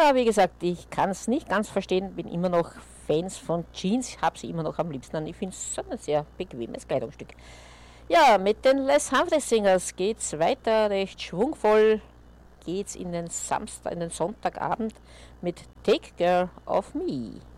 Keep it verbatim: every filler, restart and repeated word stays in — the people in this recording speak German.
Ja, wie gesagt, ich kann es nicht ganz verstehen, bin immer noch Fans von Jeans, habe sie immer noch am liebsten an. Ich finde es ein sehr bequemes Kleidungsstück. Ja, mit den Les Humphreys Singers geht's weiter, recht schwungvoll geht's in den Samstag, in den Sonntagabend mit Take Care of Me.